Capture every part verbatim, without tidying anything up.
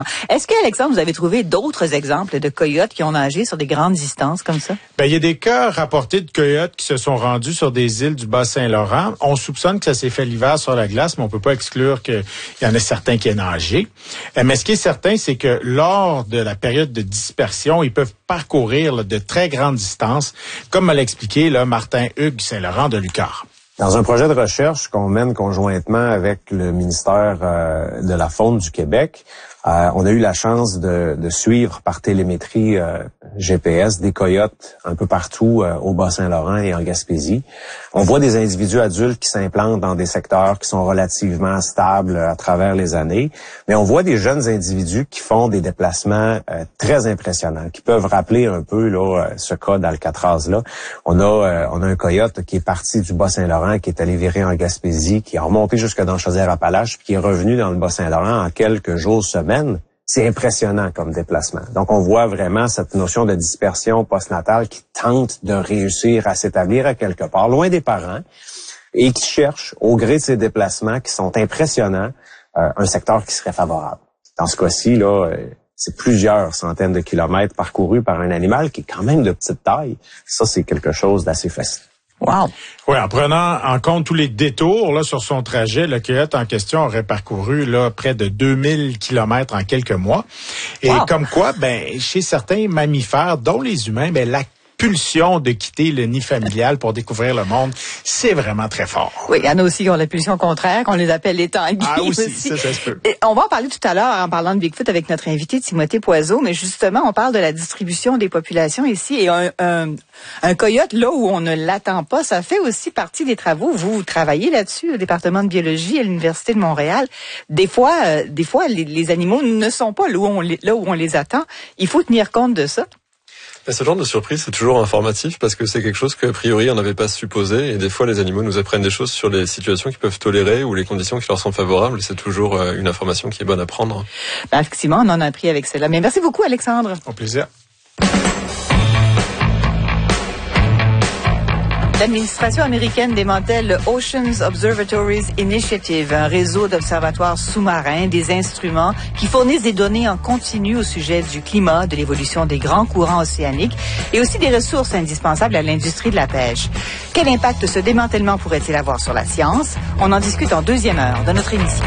Est-ce qu'Alexandre, vous avez trouvé d'autres exemples de coyotes qui ont nagé sur des grandes distances comme ça? Ben, il y a des cas rapportés de coyotes qui se sont rendus sur des îles du Bas-Saint-Laurent. On soupçonne que ça s'est fait l'hiver sur la glace, mais on peut pas exclure qu'il y en a certains qui aient nagé. Mais ce qui est certain, c'est que lors de la période de dispersion, ils peuvent parcourir là, de très grandes distances, comme m'a l'expliqué là, Martin-Hugues Saint-Laurent de Lucar. Dans un projet de recherche qu'on mène conjointement avec le ministère euh, de la Faune du Québec, euh, on a eu la chance de, de suivre par télémétrie euh, G P S des coyotes un peu partout euh, au Bas-Saint-Laurent et en Gaspésie. On voit des individus adultes qui s'implantent dans des secteurs qui sont relativement stables à travers les années, mais on voit des jeunes individus qui font des déplacements euh, très impressionnants, qui peuvent rappeler un peu là ce cas d'Alcatraz-là. On a, euh, on a un coyote qui est parti du Bas-Saint-Laurent, qui est allé virer en Gaspésie, qui est remonté jusque dans Chaudière-Appalaches, puis qui est revenu dans le Bas-Saint-Laurent en quelques jours, semaines. C'est impressionnant comme déplacement. Donc, on voit vraiment cette notion de dispersion postnatale qui tente de réussir à s'établir à quelque part, loin des parents, et qui cherche, au gré de ces déplacements qui sont impressionnants, euh, un secteur qui serait favorable. Dans ce cas-ci, là, euh, c'est plusieurs centaines de kilomètres parcourus par un animal qui est quand même de petite taille. Ça, c'est quelque chose d'assez fascinant. Wow. Oui, en prenant en compte tous les détours là sur son trajet, le coyote en question aurait parcouru là près de deux mille kilomètres en quelques mois. Et wow. Comme quoi, ben chez certains mammifères, dont les humains, ben la pulsion de quitter le nid familial pour découvrir le monde, c'est vraiment très fort. Oui, il y en a aussi qui ont la pulsion contraire, qu'on les appelle les tanguis. Ah aussi, aussi. Ça, ça se peut. Et on va en parler tout à l'heure en parlant de Bigfoot avec notre invité Timothée Poiseau, mais justement, on parle de la distribution des populations ici. Et un, un, un coyote, là où on ne l'attend pas, ça fait aussi partie des travaux. Vous, vous travaillez là-dessus au département de biologie à l'Université de Montréal. Des fois, euh, des fois les, les animaux ne sont pas là où, on les, là où on les attend. Il faut tenir compte de ça. Mais ce genre de surprise, c'est toujours informatif parce que c'est quelque chose qu'a priori on n'avait pas supposé et des fois les animaux nous apprennent des choses sur les situations qu'ils peuvent tolérer ou les conditions qui leur sont favorables et c'est toujours une information qui est bonne à prendre. Ben, effectivement, on en a appris avec cela. Mais merci beaucoup Alexandre. Au plaisir. L'administration américaine démantèle le Oceans Observatories Initiative, un réseau d'observatoires sous-marins, des instruments qui fournissent des données en continu au sujet du climat, de l'évolution des grands courants océaniques et aussi des ressources indispensables à l'industrie de la pêche. Quel impact ce démantèlement pourrait-il avoir sur la science? On en discute en deuxième heure de notre émission.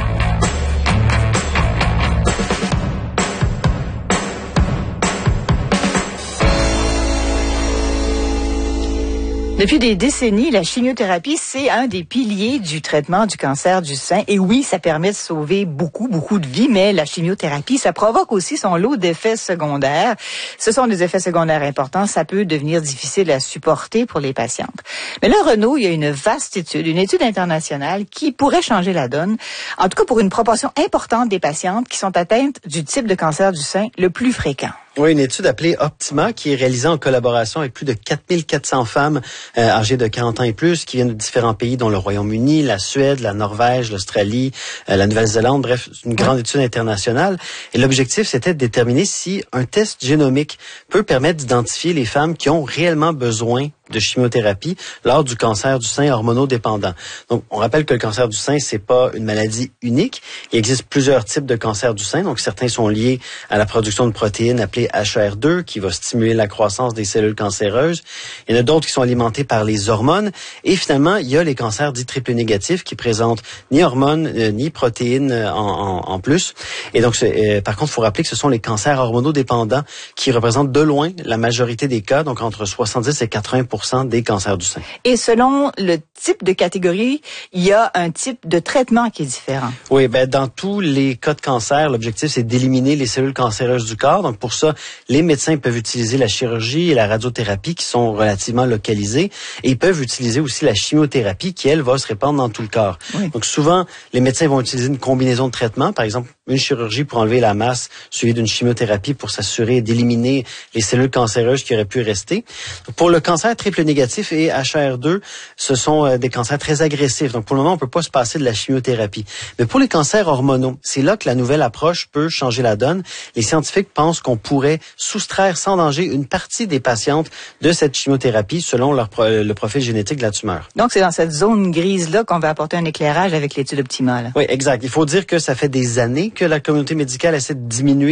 Depuis des décennies, la chimiothérapie, c'est un des piliers du traitement du cancer du sein. Et oui, ça permet de sauver beaucoup, beaucoup de vies, mais la chimiothérapie, ça provoque aussi son lot d'effets secondaires. Ce sont des effets secondaires importants. Ça peut devenir difficile à supporter pour les patientes. Mais là, Renaud, il y a une vaste étude, une étude internationale qui pourrait changer la donne. En tout cas, pour une proportion importante des patientes qui sont atteintes du type de cancer du sein le plus fréquent. Oui, une étude appelée Optima qui est réalisée en collaboration avec plus de quatre mille quatre cents femmes euh, âgées de quarante ans et plus qui viennent de différents pays dont le Royaume-Uni, la Suède, la Norvège, l'Australie, euh, la Nouvelle-Zélande, bref, une grande étude internationale. Et l'objectif, c'était de déterminer si un test génomique peut permettre d'identifier les femmes qui ont réellement besoin de chimiothérapie lors du cancer du sein hormonodépendant. Donc, on rappelle que le cancer du sein, c'est pas une maladie unique. Il existe plusieurs types de cancer du sein. Donc, certains sont liés à la production de protéines appelées H E R deux, qui va stimuler la croissance des cellules cancéreuses. Il y en a d'autres qui sont alimentés par les hormones. Et finalement, il y a les cancers dits triple négatifs qui présentent ni hormones, euh, ni protéines euh, en, en, en plus. Et donc, euh, par contre, il faut rappeler que ce sont les cancers hormonodépendants qui représentent de loin la majorité des cas, donc entre soixante-dix et quatre-vingts pour cent des cancers du sein. Et selon le type de catégorie, il y a un type de traitement qui est différent. Oui, ben dans tous les cas de cancer, l'objectif c'est d'éliminer les cellules cancéreuses du corps. Donc pour ça, les médecins peuvent utiliser la chirurgie et la radiothérapie qui sont relativement localisées et ils peuvent utiliser aussi la chimiothérapie qui elle va se répandre dans tout le corps. Oui. Donc souvent, les médecins vont utiliser une combinaison de traitements, par exemple une chirurgie pour enlever la masse suivie d'une chimiothérapie pour s'assurer d'éliminer les cellules cancéreuses qui auraient pu rester. Donc, pour le cancer triple négatif et H E R deux, ce sont euh, des cancers très agressifs. Donc, pour le moment, on peut pas se passer de la chimiothérapie. Mais pour les cancers hormonaux, c'est là que la nouvelle approche peut changer la donne. Les scientifiques pensent qu'on pourrait soustraire sans danger une partie des patientes de cette chimiothérapie selon leur pro- le profil génétique de la tumeur. Donc, c'est dans cette zone grise-là qu'on va apporter un éclairage avec l'étude Optima. Oui, exact. Il faut dire que ça fait des années que la communauté médicale essaie de diminuer